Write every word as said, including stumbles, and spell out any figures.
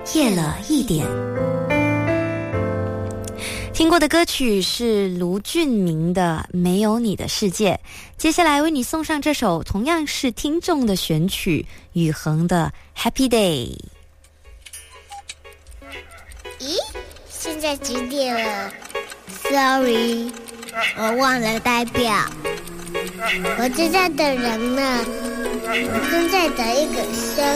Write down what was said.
夜了一点。听过的歌曲是卢俊明的《没有你的世界》，接下来为你送上这首同样是听众的选曲，宇恒的《Happy Day》。 咦，现在几点了 ？Sorry， 我忘了代表。我正在等人呢，我正在等一个生